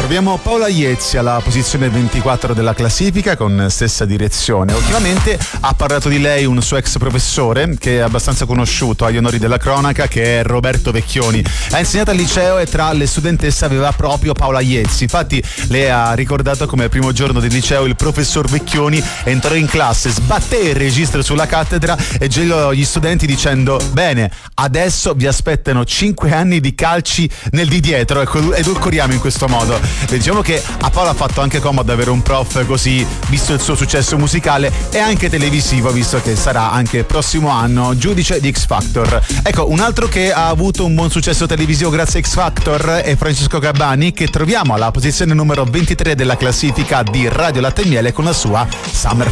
Troviamo Paola Iezzi alla posizione 24 della classifica con stessa direzione. Ultimamente ha parlato di lei un suo ex professore che è abbastanza conosciuto agli onori della cronaca, che è Roberto Vecchioni. Ha insegnato al liceo e tra le studentesse aveva proprio Paola Iezzi. Infatti lei ha ricordato come al primo giorno del liceo il professor Vecchioni entrò in classe, sbatté il registro sulla cattedra e gelò gli studenti dicendo: bene, adesso vi aspettano 5 anni di calci nel di dietro. Ecco, edulcoriamo in questo modo. Diciamo che a Paola ha fatto anche comodo avere un prof così, visto il suo successo musicale e anche televisivo, visto che sarà anche il prossimo anno giudice di X Factor. Ecco, un altro che ha avuto un buon successo televisivo grazie a X Factor è Francesco Gabbani, che troviamo alla posizione numero 23 della classifica di Radio Latte e Miele con la sua Summer